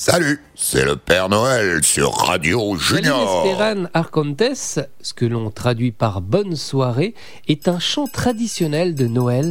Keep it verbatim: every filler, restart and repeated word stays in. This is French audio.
Salut, c'est le Père Noël sur Radio Junior. Esperan Arcontes, ce que l'on traduit par bonne soirée, est un chant traditionnel de Noël